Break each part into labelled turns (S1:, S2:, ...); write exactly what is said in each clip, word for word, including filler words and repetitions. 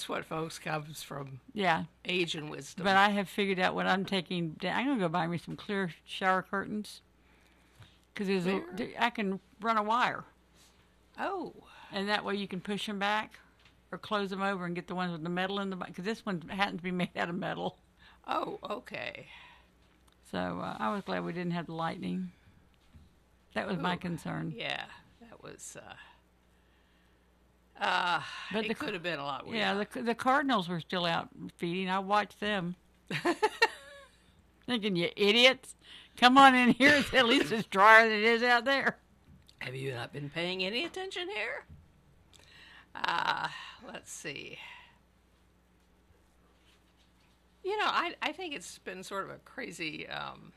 S1: That's what, folks, comes from
S2: Yeah.
S1: age and wisdom.
S2: But I have figured out what I'm taking. I'm going to go buy me some clear shower curtains. Because I can run a wire.
S1: Oh.
S2: And that way you can push them back or close them over and get the ones with the metal in the back. Because this one happens to be made out of metal.
S1: Oh, okay.
S2: So uh, I was glad we didn't have the lightning. That was Ooh, my concern.
S1: Yeah, that was... Uh... Uh, but it the, could have been a lot worse.
S2: Yeah, the, the Cardinals were still out feeding. I watched them. Thinking, you idiots. Come on in here. It's at least it's drier than it is out there.
S1: Have you not been paying any attention here? Uh, let's see. You know, I, I think it's been sort of a crazy... Um,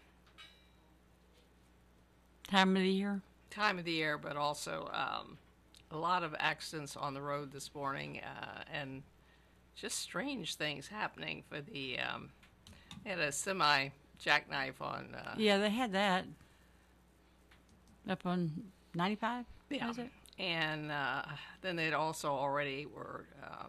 S2: time of the year?
S1: Time of the year, but also... Um, a lot of accidents on the road this morning, uh, and just strange things happening for the, um, they had a semi jackknife on. Uh,
S2: yeah, they had that up on ninety-five.
S1: Yeah. Was it? And uh, then they'd also already were uh,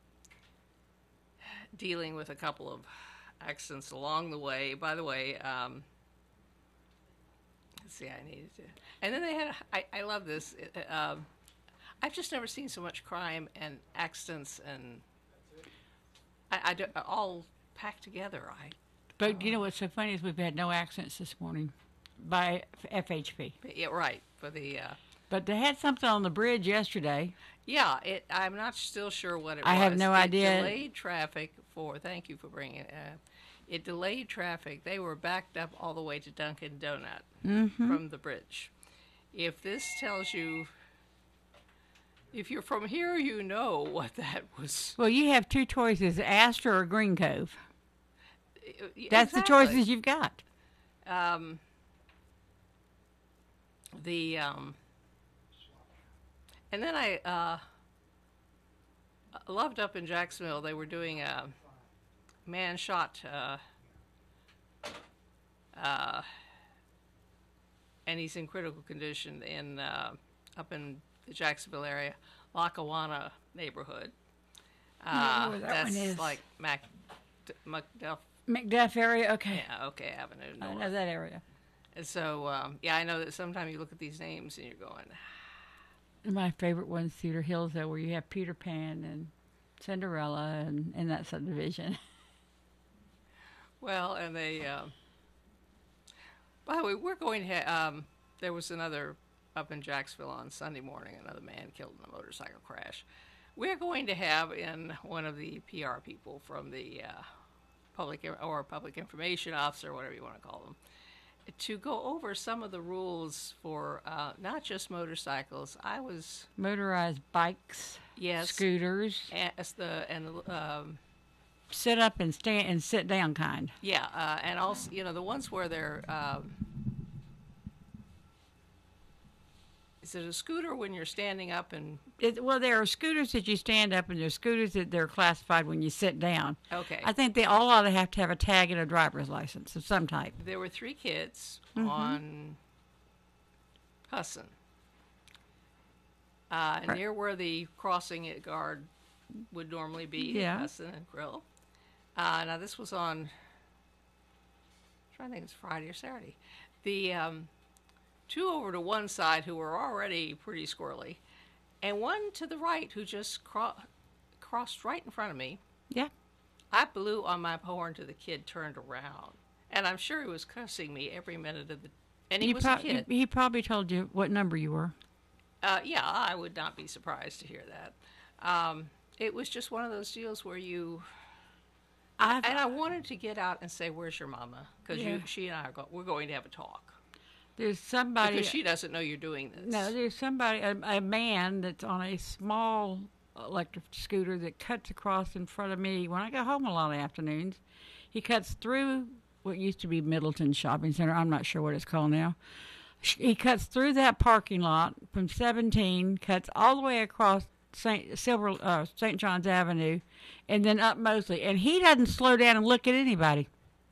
S1: dealing with a couple of accidents along the way. By the way, um, let's see, I needed to. And then they had, I, I love this. Uh, I've just never seen so much crime and accidents and I, I do, all packed together. I.
S2: But uh, you know what's so funny is we've had no accidents this morning by F H P.
S1: Yeah, right. For the. Uh,
S2: but they had something on the bridge yesterday.
S1: Yeah, it. I'm not still sure what it
S2: I
S1: was.
S2: I have no
S1: it
S2: idea.
S1: It delayed traffic for. Thank you for bringing it. Uh, it delayed traffic. They were backed up all the way to Dunkin' Donut
S2: mm-hmm.
S1: from the bridge. If this tells you. If you're from here, you know what that was.
S2: Well, you have two choices, Astor or Green Cove. That's
S1: exactly.
S2: the choices you've got.
S1: Um, the um, and then I uh, loved up in Jacksonville. They were doing a man shot, uh, uh, and he's in critical condition in uh, up in the Jacksonville area, Lackawanna neighborhood. Uh,
S2: that
S1: that's
S2: one is.
S1: like Mac, McDuff.
S2: McDuff area, okay.
S1: Yeah, okay, Avenue North.
S2: I know that area.
S1: And so, um, yeah, I know that sometimes you look at these names and you're going.
S2: My favorite one's Cedar Hills, though, where you have Peter Pan and Cinderella and, and that subdivision.
S1: Well, and they. Um, by the way, we're going to. Ha- um, there was another. Up in Jacksonville on Sunday morning, another man killed in a motorcycle crash. We're going to have in one of the P R people from the uh, public or public information officer, whatever you want to call them, to go over some of the rules for uh, not just motorcycles. I was
S2: motorized bikes,
S1: yes,
S2: scooters,
S1: and the and the, um,
S2: sit up and stand and sit down kind.
S1: Yeah, uh, and also you know the ones where they're. Um, Is it a scooter when you're standing up and?
S2: It, well, there are scooters that you stand up, and there's scooters that they're classified when you sit down.
S1: Okay.
S2: I think they all ought to have to have a tag and a driver's license of some type.
S1: There were three kids
S2: mm-hmm.
S1: on Husson, uh,
S2: right.
S1: near where the crossing guard would normally be.
S2: Yeah.
S1: Husson and Grill. Uh, now this was on. I'm trying to think, it's Friday or Saturday. The. Um, Two over to one side who were already pretty squirrely, and one to the right who just cro- crossed right in front of me.
S2: Yeah.
S1: I blew on my horn to the kid turned around, and I'm sure he was cussing me every minute of the. And he, he was pro- a kid.
S2: He, he probably told you what number you were.
S1: Uh, yeah, I would not be surprised to hear that. Um, it was just one of those deals where you. I've, and I wanted to get out and say, "Where's your mama?" Because yeah. she and I are go- we're going to have a talk.
S2: There's somebody...
S1: Because she doesn't know you're doing this.
S2: No, there's somebody, a, a man that's on a small electric scooter that cuts across in front of me. When I go home a lot of afternoons, he cuts through what used to be Middleton Shopping Center. I'm not sure what it's called now. He cuts through that parking lot from seventeen, cuts all the way across Saint Silver uh, Saint John's Avenue, and then up Mosley. And he doesn't slow down and look at anybody.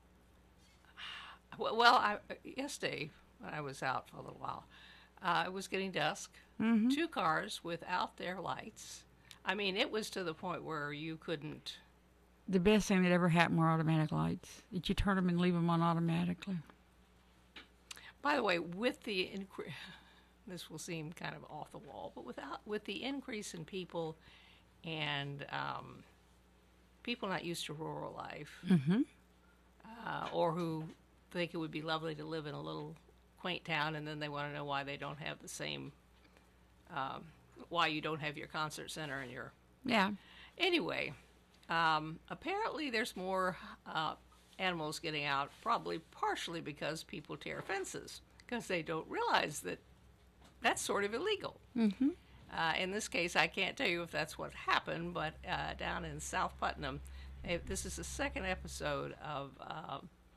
S1: Well, I, yesterday... when I was out for a little while. Uh, it was getting dusk.
S2: Mm-hmm.
S1: Two cars without their lights. I mean, it was to the point where you couldn't.
S2: The best thing that ever happened were automatic lights. That you turn them and leave them on automatically.
S1: By the way, with the incre- this will seem kind of off the wall, but without with the increase in people and um, people not used to rural life,
S2: Mm-hmm.
S1: uh, or who think it would be lovely to live in a little quaint town, and then they want to know why they don't have the same, um, why you don't have your concert center and your.
S2: Yeah.
S1: Anyway, um, apparently there's more uh, animals getting out, probably partially because people tear fences, because they don't realize that that's sort of illegal.
S2: Mm-hmm.
S1: Uh, in this case, I can't tell you if that's what happened, but uh, down in South Putnam, eh, this is the second episode of uh,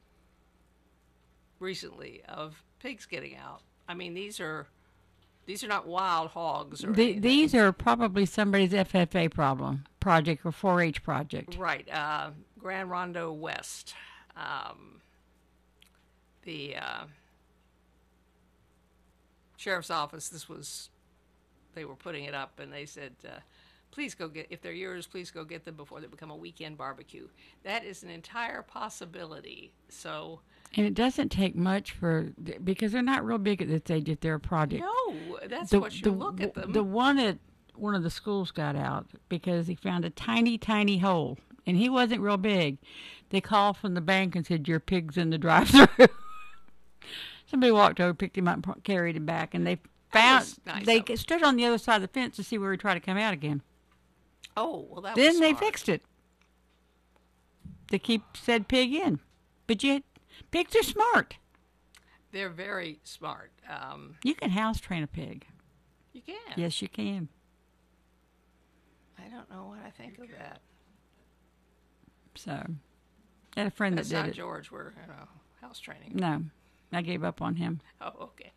S1: recently of pigs getting out. I mean, these are these are not wild hogs or
S2: The,
S1: anything.
S2: these are probably somebody's F F A problem project or four H project.
S1: Right, uh, Grand Rondo West. Um, the uh, sheriff's office, this was, they were putting it up, and they said, uh, please go get, if they're yours, please go get them before they become a weekend barbecue. That is an entire possibility. So,
S2: And it doesn't take much for, because they're not real big at this age if they're a project.
S1: no, that's
S2: the,
S1: what you
S2: the,
S1: look at them.
S2: The one at one of the schools got out because he found a tiny, tiny hole, and he wasn't real big. They called from the bank and said, your pig's in the drive-through. Somebody walked over, picked him up, and carried him back, and they found,
S1: was nice
S2: they
S1: of 'em.
S2: stood on the other side of the fence to see where he tried to come out again.
S1: oh, well, that
S2: Then
S1: was
S2: they
S1: smart.
S2: fixed it. They keep said pig in. But yet, pigs are smart.
S1: They're very smart. Um,
S2: You can house train a pig.
S1: you can.
S2: Yes, you can.
S1: I don't know what I think of that.
S2: So, I had a friend
S1: That's
S2: that
S1: not
S2: did it.
S1: George. We're, you know, house training.
S2: No, I gave up on him.
S1: Oh, okay.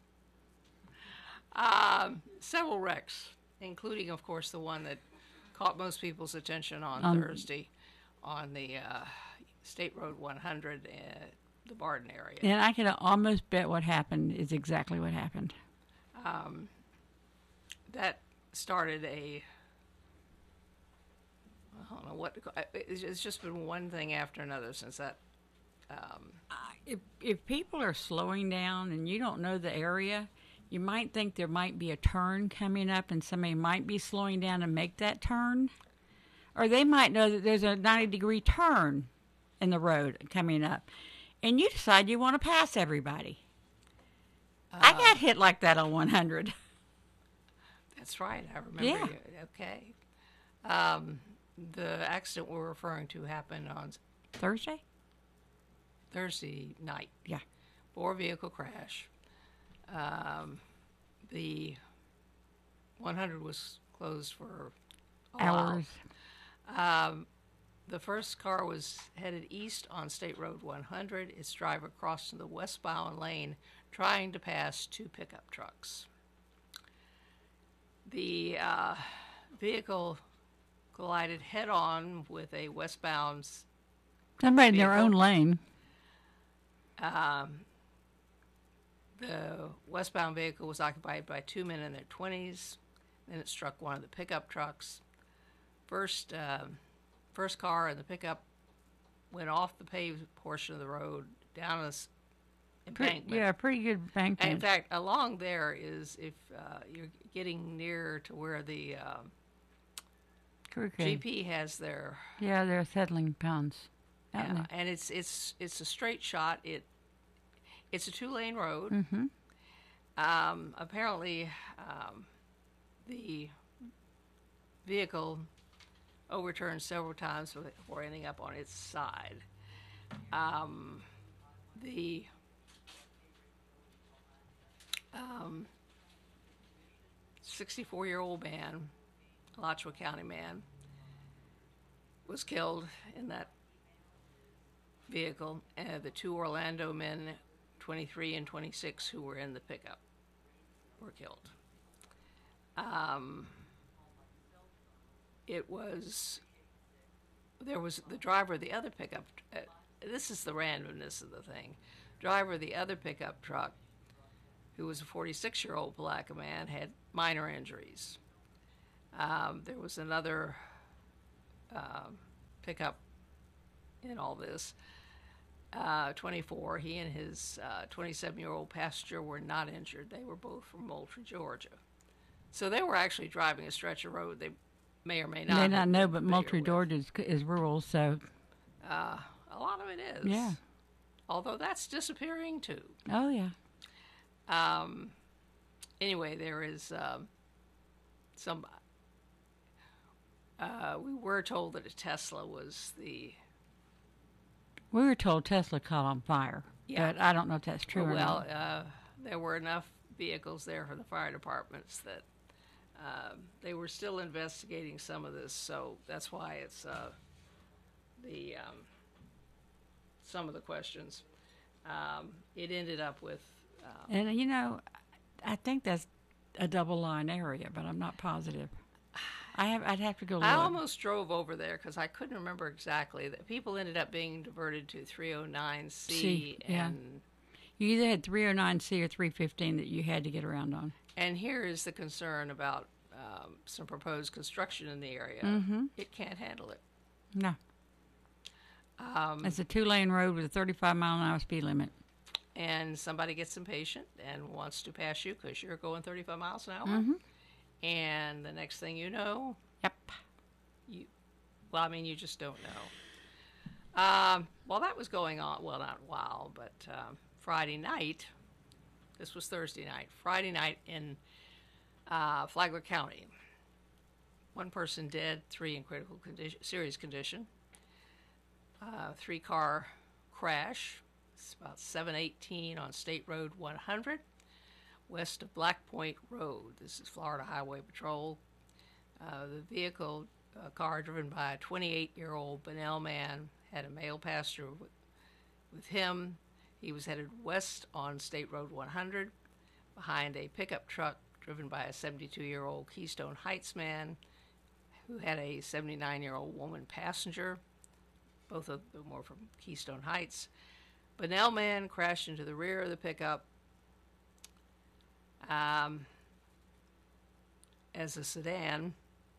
S1: Um, several wrecks, including, of course, the one that caught most people's attention on
S2: Um,
S1: Thursday on the uh, State Road one hundred, uh, the Barden area.
S2: And I can almost bet what happened is exactly what happened.
S1: Um, that started a, I don't know what, to call- it's it's just been one thing after another since that. Um,
S2: If if people are slowing down and you don't know the area, you might think there might be a turn coming up and somebody might be slowing down to make that turn. Or they might know that there's a ninety degree turn in the road coming up. And you decide you want to pass everybody. I got hit like that on one hundred.
S1: That's right. I remember.
S2: Yeah.
S1: You. Okay. Um, the accident we're referring to happened on
S2: Thursday?
S1: Thursday night.
S2: Yeah.
S1: Four vehicle crash. Um, the one hundred was closed for a
S2: Hours.
S1: while. Um, the first car was headed east on State Road one hundred. Its driver crossed to the westbound lane, trying to pass two pickup trucks. The uh, vehicle collided head-on with a westbound.
S2: Somebody in their
S1: vehicle.
S2: own lane.
S1: Um, the westbound vehicle was occupied by two men in their twenties. Then it struck one of the pickup trucks. First, um first car in the pickup went off the paved portion of the road down this
S2: Pretty,
S1: embankment.
S2: yeah, pretty good
S1: And
S2: embankment.
S1: in fact, along there is if uh, you're getting near to where the um,
S2: Crooked.
S1: G P has their
S2: Yeah, they're settling pounds. out
S1: yeah,
S2: there.
S1: and it's it's it's a straight shot. It it's a two lane road.
S2: Mm-hmm.
S1: Um, apparently, um, the vehicle overturned several times before ending up on its side. Um, the um, sixty-four-year-old man, Alachua County man, was killed in that vehicle, and the two Orlando men, twenty-three and twenty-six, who were in the pickup, were killed. Um, it was, there was the driver of the other pickup, uh, this is the randomness of the thing. Driver of the other pickup truck, who was a forty-six-year-old Palaca man, had minor injuries. Um, there was another um pickup in all this. Uh, twenty-four. He and his twenty-seven-year-old passenger were not injured. They were both from Moultrie, Georgia. So they were actually driving a stretch of road they may or may not.
S2: May
S1: have
S2: not know,
S1: been
S2: but
S1: familiar
S2: Moultrie,
S1: with.
S2: Georgia is, is rural, so
S1: Uh, a lot of it is.
S2: yeah.
S1: Although that's disappearing too.
S2: Oh yeah.
S1: Um, anyway, there is um, some. Uh, we were told that a Tesla was the.
S2: We were told Tesla caught on fire,
S1: Yeah.
S2: but I don't know if that's true or
S1: Well,
S2: not.
S1: uh, there were enough vehicles there for the fire departments that um, they were still investigating some of this, so that's why it's uh, the um, some of the questions. Um, it ended up with um,
S2: And you know, I think that's a double line area, but I'm not positive. I have. I'd have to go look.
S1: I almost drove over there because I couldn't remember exactly. That people ended up being diverted to three oh nine C,
S2: C, yeah.
S1: and
S2: You either had three oh nine C or three fifteen that you had to get around on.
S1: and here is the concern about um, some proposed construction in the area.
S2: Mm-hmm.
S1: It can't handle it.
S2: No,
S1: Um,
S2: it's a two-lane road with a thirty-five mile an hour speed limit.
S1: and somebody gets impatient and wants to pass you because you're going thirty-five miles an hour,
S2: Mm-hmm.
S1: and the next thing you know,
S2: Yep.
S1: you well, I mean, you just don't know. Um, while that was going on, well, not while, but um, Friday night. This was Thursday night. Friday night in uh, Flagler County. One person dead, three in critical condition, serious condition. Uh, three-car crash. It's about seven eighteen on State Road one hundred, west of Black Point Road. This is Florida Highway Patrol. Uh, the vehicle, a car driven by a twenty-eight-year-old Bunnell man, had a male passenger with, with him. He was headed west on State Road one hundred behind a pickup truck driven by a seventy-two-year-old Keystone Heights man who had a seventy-nine-year-old woman passenger. Both of them were from Keystone Heights. Bunnell man crashed into the rear of the pickup um, as a sedan,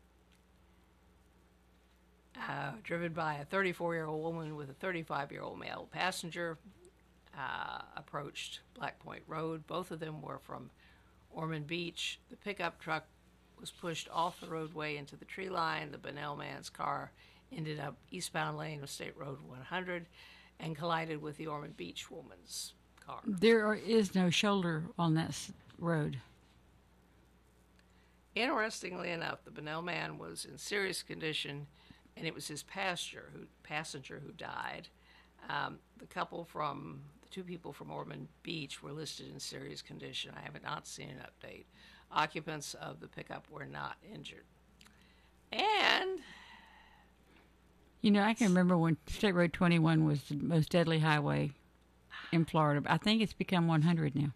S1: uh, driven by a thirty-four-year-old woman with a thirty-five-year-old male passenger. Uh, approached Black Point Road. Both of them were from Ormond Beach. The pickup truck was pushed off the roadway into the tree line. The Bunnell man's car ended up eastbound lane of State Road one hundred and collided with the Ormond Beach woman's car.
S2: There are, is no shoulder on that s- road.
S1: Interestingly enough, the Bunnell man was in serious condition, and it was his passenger who passenger who died. Um, the couple from the two people from Ormond Beach were listed in serious condition. I have not seen an update. Occupants of the pickup were not injured. And
S2: You know, I can remember when State Road twenty-one was the most deadly highway in Florida. I think it's become one hundred now.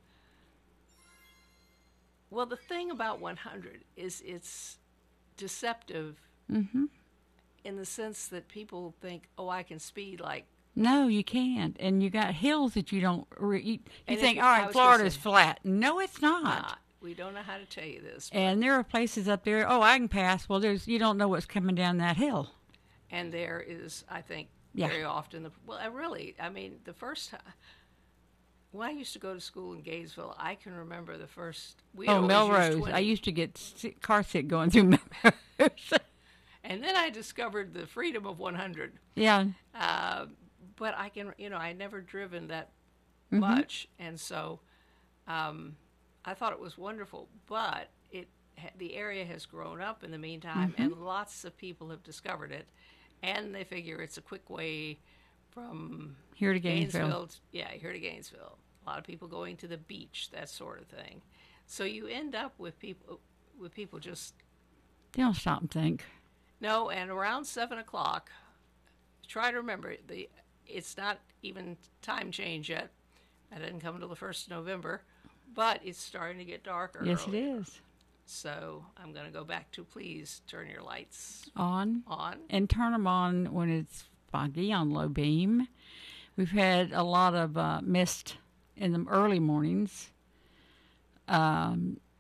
S1: well, the thing about one hundred is it's deceptive
S2: Mm-hmm.
S1: in the sense that people think, oh, I can speed like.
S2: No, you can't. And you got hills that you don't. Re- you you
S1: And if
S2: think,
S1: you-
S2: all
S1: I
S2: right,
S1: was gonna
S2: Florida's
S1: say-
S2: flat. No, it's not.
S1: Not. We don't know how to tell you this.
S2: And there are places up there. Oh, I can pass. Well, there's you don't know what's coming down that hill.
S1: And there is, I think,
S2: Yeah.
S1: very often, the, well, I really, I mean, the first time, when I used to go to school in Gainesville, I can remember the first, we
S2: Oh,
S1: always used
S2: Melrose.
S1: twenty.
S2: I used to get sick, car sick going through Melrose.
S1: And then I discovered the freedom of one hundred.
S2: Yeah.
S1: Uh, but I can, you know, I never driven that
S2: Mm-hmm.
S1: much. And so um, I thought it was wonderful. But it ha- the area has grown up in the meantime,
S2: Mm-hmm.
S1: and lots of people have discovered it. And they figure it's a quick way from
S2: Here to Gainesville.
S1: t- yeah, here to Gainesville. A lot of people going to the beach, that sort of thing. So you end up with people with people just
S2: They don't stop and think.
S1: no. And around seven o'clock, try to remember the. It's not even time change yet. That didn't come until the first of November, but it's starting to get darker.
S2: Yes, it
S1: earlier.
S2: is.
S1: So I'm going to go back to please turn your lights
S2: On.
S1: on.
S2: And turn them on when it's foggy on low beam. We've had a lot of uh, mist in the early mornings. Um,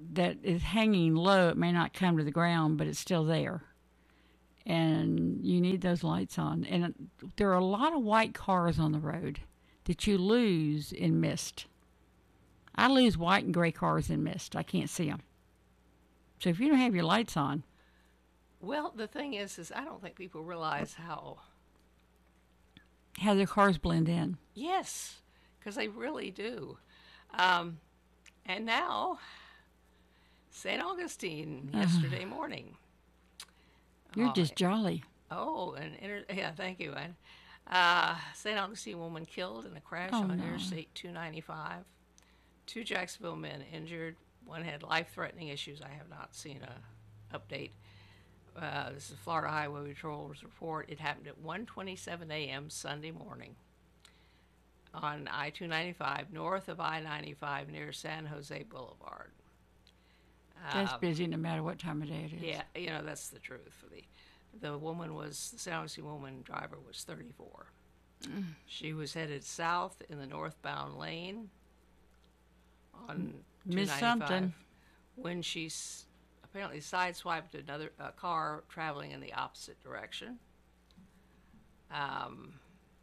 S2: that is hanging low. It may not come to the ground, but it's still there. And you need those lights on. And there are a lot of white cars on the road that you lose in mist. I lose white and gray cars in mist. I can't see them. So if you don't have your lights on,
S1: Well, the thing is, is I don't think people realize how.
S2: how their cars blend in.
S1: Yes, because they really do. Um, and now, Saint Augustine yesterday morning.
S2: You're
S1: Oh,
S2: just jolly.
S1: Oh, and inter- yeah, thank you. And uh, Saint Augustine woman killed in a crash
S2: Oh,
S1: on
S2: no.
S1: Interstate two ninety-five. Two Jacksonville men injured. One had life-threatening issues. I have not seen a update. Uh, this is Florida Highway Patrol's report. It happened at one twenty-seven a.m. Sunday morning on I two ninety-five, north of I ninety-five near San Jose Boulevard.
S2: That's
S1: Um,
S2: busy no matter what time of day it is.
S1: yeah, you know, that's the truth. The the woman was, the San Jose woman driver was thirty-four. She was headed south in the northbound lane on
S2: Missed
S1: two ninety-five
S2: something.
S1: when she s- apparently sideswiped another uh, car traveling in the opposite direction. Um,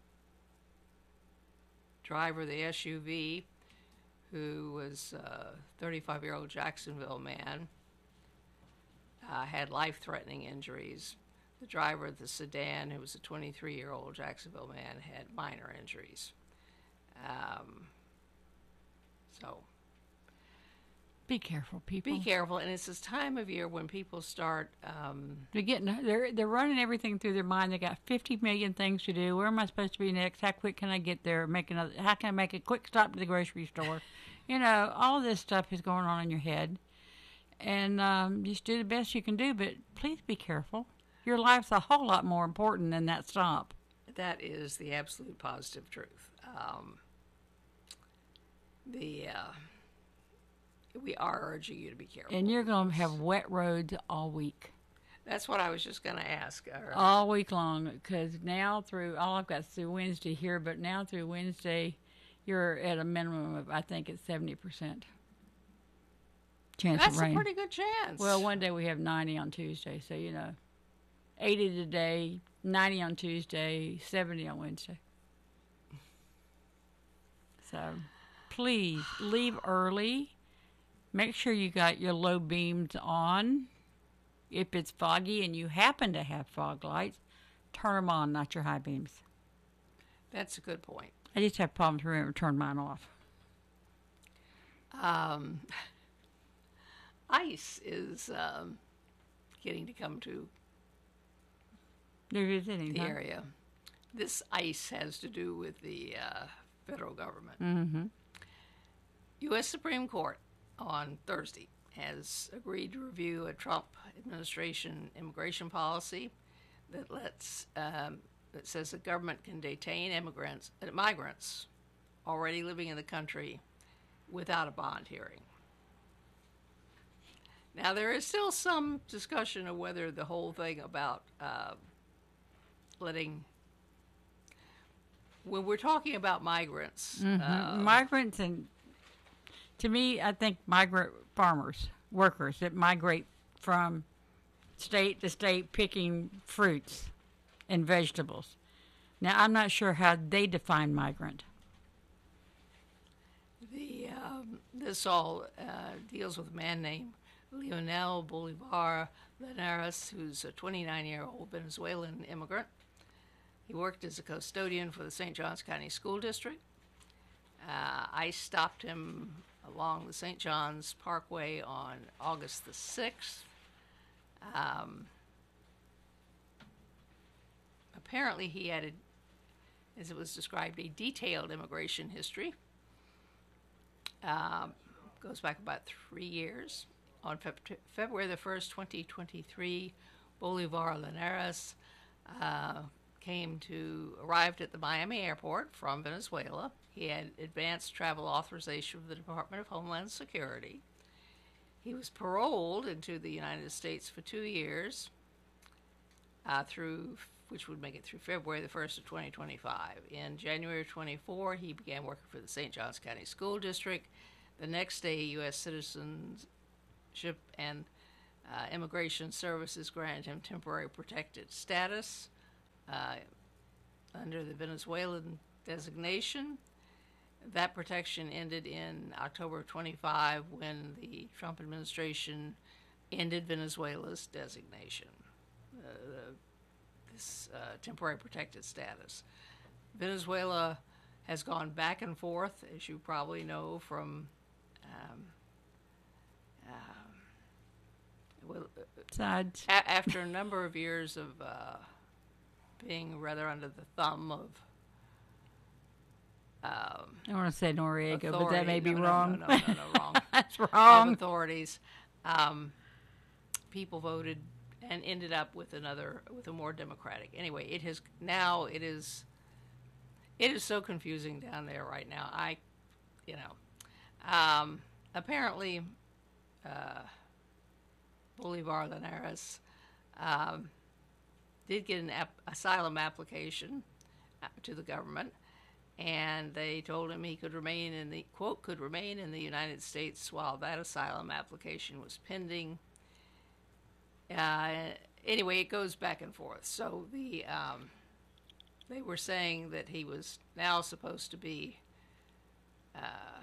S1: driver of the S U V, who was a thirty-five-year-old Jacksonville man, uh, had life-threatening injuries. The driver of the sedan, who was a twenty-three-year-old Jacksonville man, had minor injuries. Um, so
S2: Be careful, people.
S1: be careful, and it's this time of year when people start. Um,
S2: They're getting they're they're running everything through their mind. They got fifty million things to do. Where am I supposed to be next? How quick can I get there? Make another. How can I make a quick stop to the grocery store? You know, all this stuff is going on in your head, and um, just do the best you can do. But please be careful. Your life's a whole lot more important than that stop.
S1: that is the absolute positive truth. Um, the uh, we are urging you to be careful.
S2: And you're going to have wet roads all week.
S1: That's what I was just going to ask. Uh,
S2: All week long, because now through, all I've got is through Wednesday here, but now through Wednesday, you're at a minimum of, I think it's seventy percent chance
S1: that's
S2: of
S1: a
S2: rain.
S1: pretty good chance.
S2: Well, one day we have ninety on Tuesday, so you know, eighty today, ninety on Tuesday, seventy on Wednesday. So please leave early. Make sure you got your low beams on. If it's foggy and you happen to have fog lights, turn them on, not your high beams.
S1: that's a good point.
S2: I just have problems remembering to turn mine off.
S1: Um, ice is um, getting to come to
S2: They're visiting,
S1: the
S2: huh?
S1: area. This ice has to do with the uh, federal government.
S2: Mm-hmm.
S1: U S Supreme Court on Thursday has agreed to review a Trump administration immigration policy that lets um, that says the government can detain immigrants, uh, migrants already living in the country without a bond hearing. Now there is still some discussion of whether the whole thing about uh, letting when we're talking about migrants, uh,
S2: Migrants and, to me, I think migrant farmers, workers that migrate from state to state picking fruits and vegetables. Now, I'm not sure how they define migrant.
S1: The um, this all uh, deals with a man named Leonel Bolivar Linares, who's a twenty-nine-year-old Venezuelan immigrant. He worked as a custodian for the Saint Johns County School District. Uh, ICE stopped him along the Saint Johns Parkway on August the sixth. Um, apparently, he had, a, as it was described, a detailed immigration history. Um, goes back about three years. On Feb- February the first, twenty twenty-three, Bolivar Linares uh, came to, arrived at the Miami airport from Venezuela. He had advanced travel authorization from the Department of Homeland Security. He was paroled into the United States for two years, uh, through, which would make it through February the first of twenty twenty-five. In January of twenty-four, he began working for the Saint Johns County School District. The next day, U S citizens Citizenship and uh, Immigration Services granted him temporary protected status uh, under the Venezuelan designation. That protection ended in October twenty-fifth when the Trump administration ended Venezuela's designation, uh, this uh, temporary protected status. Venezuela has gone back and forth, as you probably know, from um, um, well,
S2: Sides.
S1: a- after a number of years of uh, being rather under the thumb of um,
S2: I want to say Noriega, but that
S1: authority-
S2: may be
S1: no, no,
S2: wrong.
S1: No, no, no, no, wrong.
S2: That's
S1: Of
S2: wrong.
S1: authorities, um, people voted and ended up with another, with a more democratic. Anyway, it has now. It is. It is so confusing down there right now. I, you know, um, apparently, uh, Bolivar Linares um, did get an ap- asylum application uh, to the government, and they told him he could remain in the quote could remain in the United States while that asylum application was pending. Uh, anyway, it goes back and forth. So the um, they were saying that he was now supposed to be uh,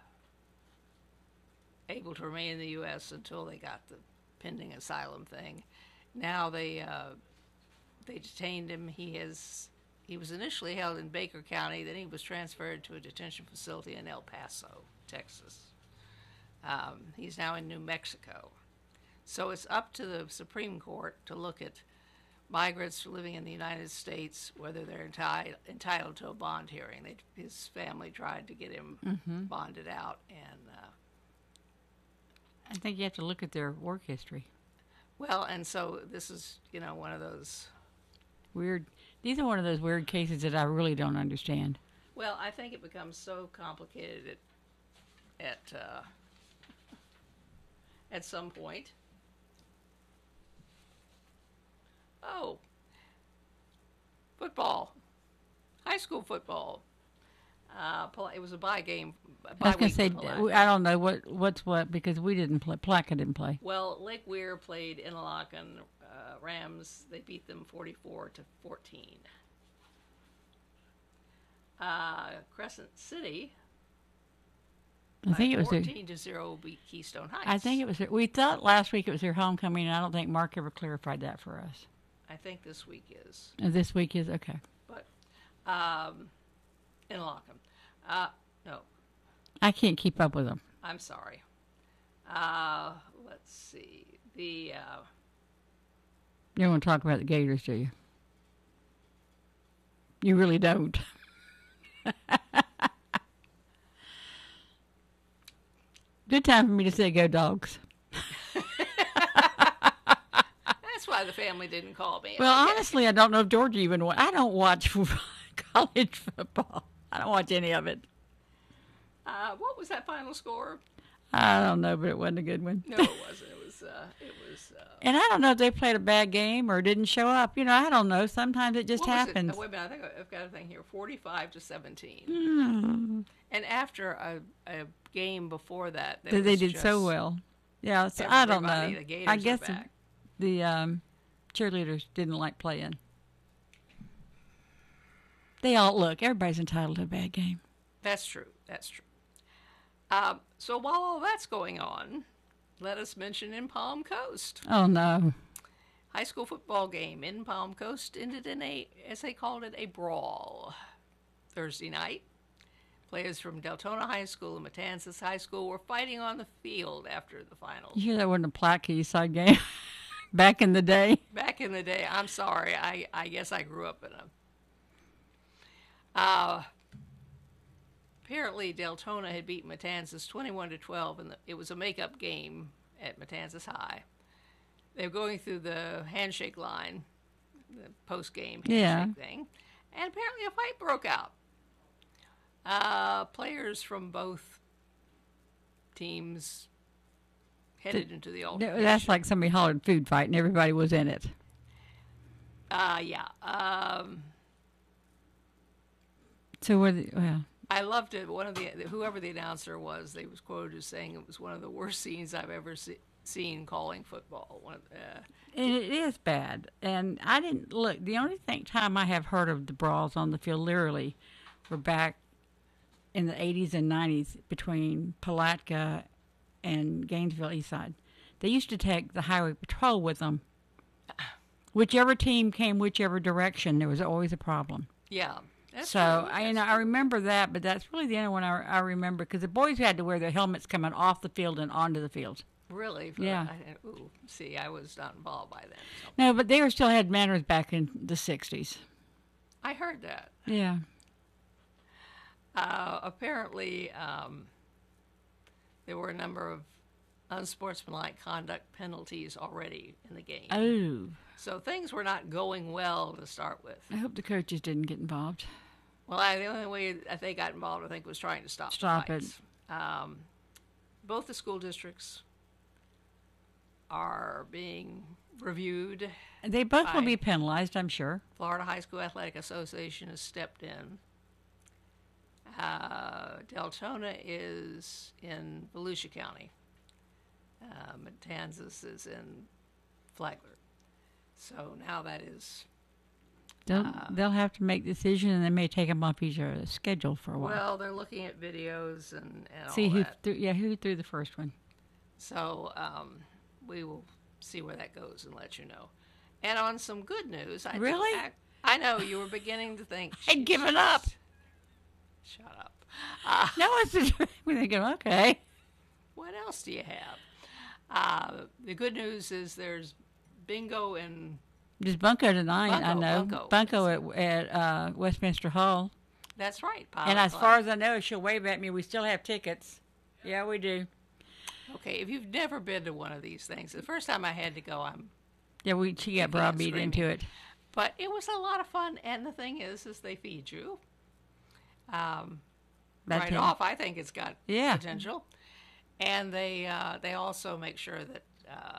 S1: able to remain in the U S until they got the pending asylum thing. Now they uh, they detained him. He has he was initially held in Baker County. Then he was transferred to a detention facility in El Paso, Texas. Um, he's now in New Mexico. So it's up to the Supreme Court to look at migrants living in the United States, whether they're enti- entitled to a bond hearing. They, his family tried to get him
S2: Mm-hmm.
S1: bonded out, and uh,
S2: I think you have to look at their work history.
S1: well, and so this is, you know, one of those.
S2: Weird. These are one of those weird cases that I really don't understand.
S1: Well, I think it becomes so complicated at at uh, at some point. Oh, football, high school football. Uh, pol- it was a bye game.
S2: I
S1: Bye
S2: was going
S1: week
S2: to say,
S1: for Palaca.
S2: I don't know what what's what because we didn't play. Placa didn't play.
S1: Well, Lake Weir played Interlochen uh, Rams. They beat them forty-four to fourteen. Uh, Crescent City,
S2: I think it was. Their,
S1: fourteen to zero, beat Keystone Heights.
S2: I think it was. Their, we thought last week it was their homecoming, and I don't think Mark ever clarified that for us.
S1: I think this week is,
S2: Uh, This week is okay.
S1: but um, Interlochen. Uh, no,
S2: I can't keep up with them.
S1: I'm sorry. Uh, let's see. The uh,
S2: You don't want to talk about the Gators, do you? You really don't. Good time for me to say go dogs.
S1: that's why the family didn't call me.
S2: Well,
S1: Okay.
S2: honestly, I don't know if Georgia even. Wa- I don't watch college football. I don't watch any of it.
S1: Uh, what was that final score?
S2: I don't know, but it wasn't a good one.
S1: No, it wasn't. It was. Uh, it was. Uh,
S2: And I don't know if they played a bad game or didn't show up. You know, I don't know. Sometimes it just
S1: what was it?
S2: happens.
S1: Oh, wait a minute. I think I've got a thing here. Forty-five to seventeen.
S2: Hmm.
S1: And after a, a game before that, that
S2: They, they
S1: was
S2: did so
S1: just
S2: well. Yeah, so I don't
S1: everybody,
S2: know.
S1: The Gators
S2: I
S1: are
S2: guess the,
S1: back.
S2: the um, cheerleaders didn't like playing. They all look. Everybody's entitled to a bad game.
S1: That's true. That's true. Um, so while all that's going on, let us mention in Palm Coast.
S2: Oh no!
S1: High school football game in Palm Coast ended in a, as they called it, a brawl. Thursday night, players from Deltona High School and Matanzas High School were fighting on the field after the finals.
S2: You hear that wasn't a Platte Eastside game back in the day?
S1: Back in the day, I'm sorry, I, I guess I grew up in a. Uh, apparently, Deltona had beat Matanzas twenty-one to twelve, and it was a make-up game at Matanzas High. They were going through the handshake line, the post-game handshake
S2: Yeah.
S1: thing, and apparently a fight broke out. Uh, players from both teams headed into the altercation.
S2: That's like somebody hollered food fight and everybody was in it.
S1: Uh, yeah. Um,
S2: So were the, well,
S1: I loved it. One of the whoever the announcer was, they was quoted as saying it was one of the worst scenes I've ever se- scene calling football. One of, uh,
S2: And it is bad. And I didn't look. The only thing time I have heard of the brawls on the field, literally, were back in the eighties and nineties between Palatka and Gainesville Eastside. They used to take the highway patrol with them. Whichever team came whichever direction, there was always a problem.
S1: yeah. That's
S2: So
S1: true.
S2: I, you
S1: That's
S2: know, I remember that, but that's really the only one I, I remember because the boys had to wear their helmets coming off the field and onto the field.
S1: Really? For
S2: Yeah.
S1: I, ooh, see, I was not involved by then. So.
S2: No, but they were still had manners back in the sixties.
S1: I heard that.
S2: Yeah.
S1: Uh, apparently, um, there were a number of unsportsmanlike conduct penalties already in the game.
S2: Oh,
S1: So things were not going well to start with.
S2: I hope the coaches didn't get involved.
S1: Well, I, the only way that they got involved, I think, was trying to stop,
S2: Stop
S1: the
S2: it.
S1: fights. Um, both the school districts are being reviewed.
S2: They both will
S1: Aye.
S2: be penalized, I'm sure.
S1: Florida High School Athletic Association has stepped in. Uh, Deltona is in Volusia County. Uh, Matanzas is in Flagler. So now that is,
S2: They'll
S1: Uh,
S2: they'll have to make decisions, and they may take them off each other's schedule for a while.
S1: well, they're looking at videos and, and
S2: See
S1: all
S2: who
S1: that.
S2: threw, yeah who threw the first one.
S1: So um, we will see where that goes and let you know. And on some good news, I do
S2: Really?
S1: act- I know you were beginning to think
S2: I'd given up.
S1: Shut up. Uh,
S2: No, it's we're thinking okay.
S1: what else do you have? Uh, the good news is there's bingo in.
S2: There's Bunko tonight. I
S1: Bunko,
S2: know
S1: Bunko.
S2: Bunko at at uh, Westminster Hall.
S1: That's right. Pilot
S2: And as
S1: Club.
S2: far as I know, she'll wave at me. We still have tickets. Yeah, we do.
S1: Okay, if you've never been to one of these things, the first time I had to go, I'm.
S2: Yeah, we she got
S1: Kicking and
S2: browbeat
S1: screaming.
S2: into it.
S1: But it was a lot of fun, and the thing is, is they feed you. Um,
S2: That's
S1: right
S2: it.
S1: off, I think it's got
S2: Yeah.
S1: potential, and they uh, they also make sure that uh,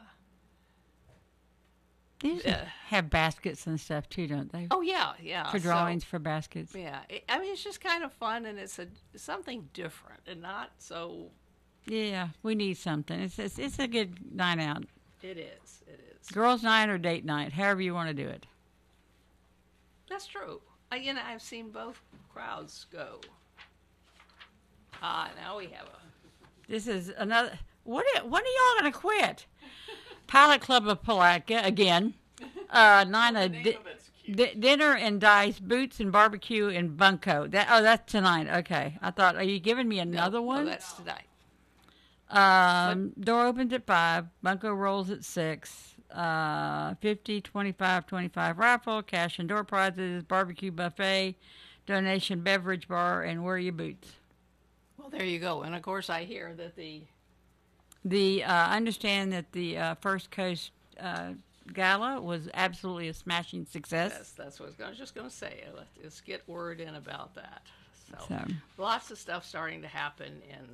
S2: They usually
S1: Uh,
S2: have baskets and stuff too, don't they?
S1: oh yeah yeah
S2: For
S1: so-
S2: drawings, for baskets.
S1: yeah, it, I mean it's just kind of fun, and it's a something different, and not so.
S2: Yeah, we need something. It's it's, it's a good night out.
S1: It is, it is.
S2: Girls' night or date night, however you want to do it.
S1: That's true. I, you know, I've seen both crowds go. Ah, now we have a.
S2: This is another. What are, when are y'all gonna quit? Pilot Club of Palatka again. Uh, Nina, di- di- dinner and dice, boots and barbecue and bunko. That oh, that's tonight. Okay, I thought, are you giving me another
S1: no,
S2: one?
S1: No, that's tonight.
S2: Um, door opens at five. Bunko rolls at six. Uh, fifty, twenty-five, twenty-five raffle, cash and door prizes, barbecue buffet, donation beverage bar, and wear your boots.
S1: Well, there you go. And of course, I hear that the
S2: The uh, I understand that the uh, First Coast uh, Gala was absolutely a smashing success.
S1: yes, that's what I was gonna- just going to say. Let's let's get word in about that. So,
S2: So
S1: lots of stuff starting to happen in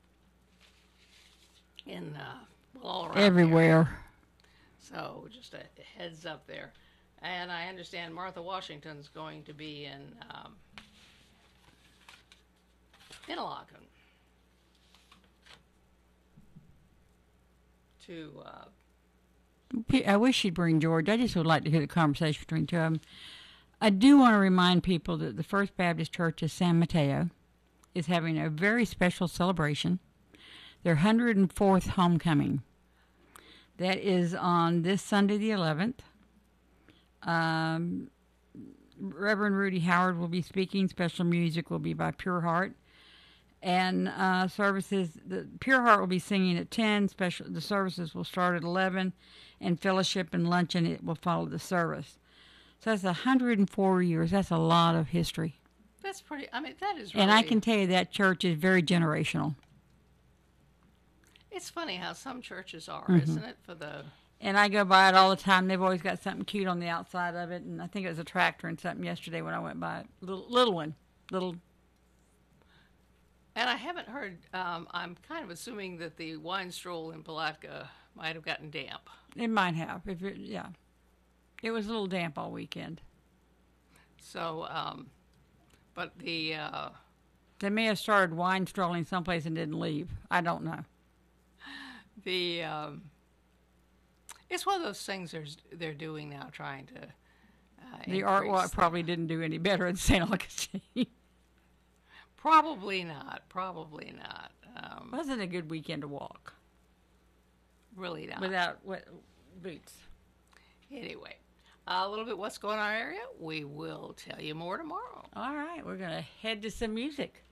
S1: in uh, well, all around the area.
S2: everywhere.
S1: So just a heads up there. And I understand Martha Washington's going to be in um, Interlaken to uh,
S2: I wish she'd bring George. I just would like to hear the conversation between two of them. I do want to remind people that the First Baptist Church of San Mateo is having a very special celebration. Their one hundred fourth homecoming. That is on this Sunday the eleventh. Um, Reverend Rudy Howard will be speaking. Special music will be by Pure Heart. And uh, services, the Pure Heart will be singing at ten. Special, the services will start at eleven, and fellowship and luncheon it will follow the service. So that's one hundred four years. That's a lot of history.
S1: that's pretty. I mean, that is. Really,
S2: And I can tell you that church is very generational.
S1: It's funny how some churches are,
S2: Mm-hmm.
S1: isn't it? For the
S2: And I go by it all the time. They've always got something cute on the outside of it. And I think it was a tractor and something yesterday when I went by it. Little, little one. Little.
S1: and I haven't heard. Um, I'm kind of assuming that the wine stroll in Palatka might have gotten damp.
S2: It might have. If it, yeah. It was a little damp all weekend.
S1: So, um, but the uh,
S2: They may have started wine strolling someplace and didn't leave. I don't know.
S1: the um, It's one of those things there's, they're doing now, trying to uh,
S2: The art
S1: increase
S2: walk
S1: the-
S2: probably didn't do any better in Saint Augustine.
S1: Probably not. Probably not. Um,
S2: Wasn't a good weekend to walk
S1: really not.
S2: without wet boots.
S1: Anyway, a little bit what's going on in our area. We will tell you more tomorrow.
S2: All right, we're going to head to some music.